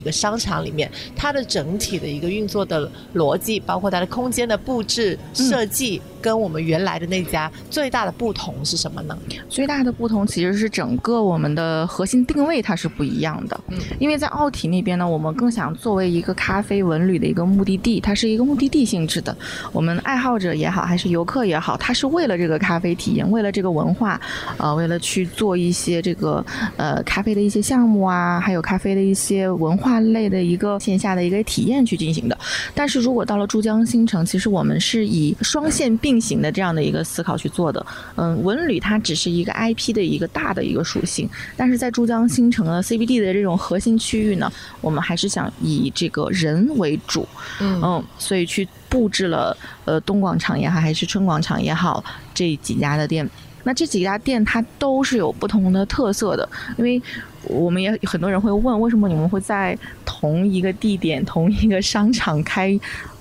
一个商场里面，它的整体的一个运作的逻辑，包括它的空间的布置设计，跟我们原来的那家最大的不同是什么呢？ 最大的不同其实是整个我们的核心定位它是不一样的。因为在奥体那边呢，我们更想作为一个咖啡文旅的一个目的地，它是一个目的地性质的。我们爱好者也好，还是游客也好，他是为了这个咖啡体验，为了这个文化，为了去做一些这个咖啡的一些项目啊，还有咖啡的一些文化类的一个线下的一个体验去进行的。但是如果到了珠江新城，其实我们是以双线并行的这样的一个思考去做的。文旅它只是一个 IP 的一个大的一个属性，但是在珠江新城的 CBD 的这种核心区域呢，我们还是想以这个人为主。所以去布置了东广场也好，还是春广场也好，这几家的店。那这几家店它都是有不同的特色的，因为我们也很多人会问，为什么你们会在同一个地点、同一个商场开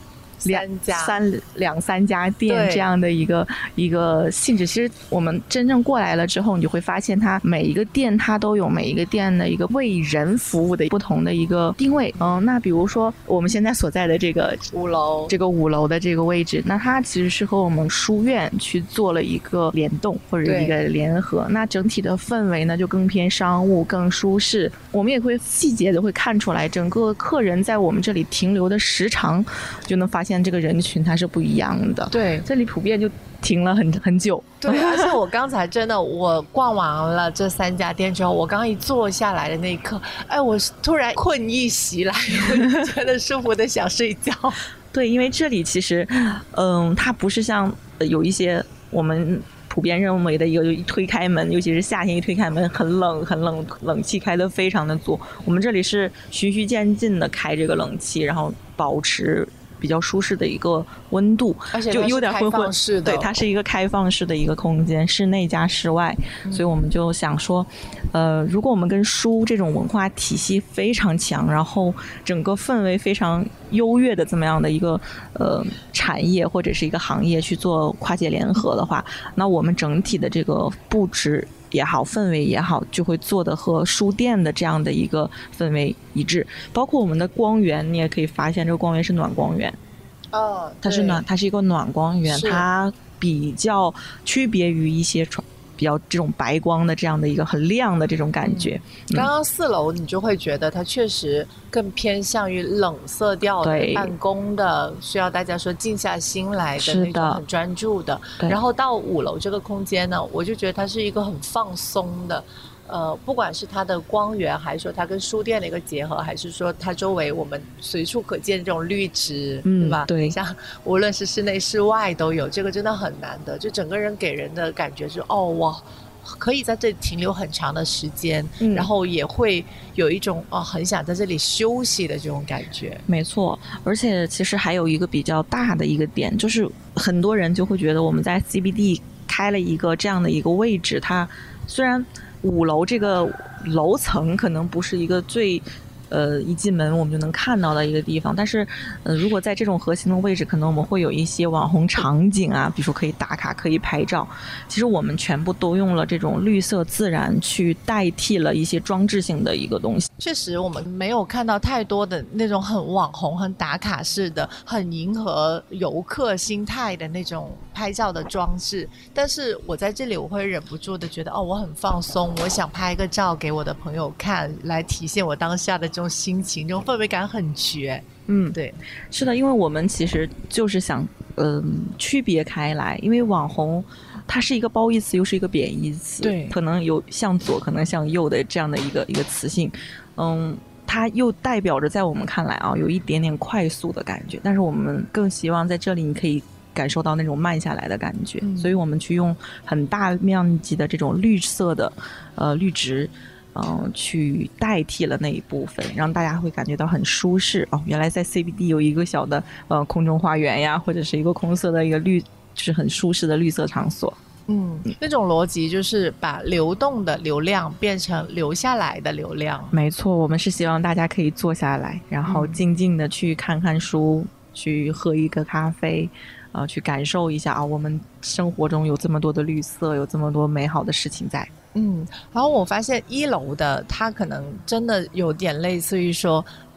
两三家店这样的一个性质？其实我们真正过来了之后，你就会发现它每一个店它都有每一个店的一个为人服务的不同的一个定位。那比如说我们现在所在的这个5楼的这个位置，那它其实是和我们书院去做了一个联动或者一个联合，那整体的氛围呢就更偏商务更舒适。我们也会细节的会看出来，整个客人在我们这里停留的时长，就能发现这个人群它是不一样的。 对， 这里普遍就停了很久。 对，而且我刚才真的我逛完了这3家店之后，我刚一坐下来的那一刻，我突然困意袭来，我就觉得舒服的想睡觉。 对，因为这里其实它不是像有一些我们普遍认为的一推开门，尤其是夏天一推开门很冷，冷气开得非常的足。我们这里是循序渐进的开这个冷气，然后保持比较舒适的一个温度， 而且就有点昏昏。 对， 它是一个开放式的一个空间，室内加室外。所以我们就想说如果我们跟书这种文化体系非常强，然后整个氛围非常优越的这么样的一个产业或者是一个行业去做跨界联合的话，那我们整体的这个布置也好，氛围也好，就会做的和书店的这样的一个氛围一致。包括我们的光源，你也可以发现这个光源是暖光源。它是一个暖光源，它比较区别于一些比较这种白光的这样的一个很亮的这种感觉。 刚刚4楼你就会觉得它确实更偏向于冷色调的办公的，需要大家说静下心来的那种很专注的。然后到5楼这个空间呢，我就觉得它是一个很放松的。不管是它的光源，还是说它跟书店的一个结合，还是说它周围我们随处可见这种绿植，对吧？ 对， 像无论是室内室外都有，这个真的很难得。就整个人给人的感觉是，我可以在这里停留很长的时间，然后也会有一种很想在这里休息的这种感觉。 没错，而且其实还有一个比较大的一个点，就是很多人就会觉得我们在 CBD 开了一个这样的一个位置，它虽然5楼这个楼层可能不是一个最一进门我们就能看到的一个地方，但是如果在这种核心的位置，可能我们会有一些网红场景啊，比如说可以打卡可以拍照。其实我们全部都用了这种绿色自然去代替了一些装置性的一个东西。 确实我们没有看到太多的那种很网红很打卡式的很迎合游客心态的那种拍照的装置，但是我在这里我会忍不住的觉得我很放松，我想拍一个照给我的朋友看，来体现我当下的这种心情，这种氛围感很绝。对， 是的，因为我们其实就是想区别开来，因为网红它是一个褒义词又是一个贬义词， 对， 可能有向左可能向右的这样的一个词性。它又代表着在我们看来有一点点快速的感觉，但是我们更希望在这里你可以感受到那种慢下来的感觉。所以我们去用很大面积的这种绿色的绿植去代替了那一部分，让大家会感觉到很舒适。原来在 CBD 有一个小的空中花园呀，或者是一个空色的一个就是很舒适的绿色场所。 那种逻辑就是把流动的流量变成留下来的流量。 没错，我们是希望大家可以坐下来，然后静静的去看看书，去喝一个咖啡，去感受一下我们生活中有这么多的绿色，有这么多美好的事情在。 然后我发现1楼的它可能真的有点类似于说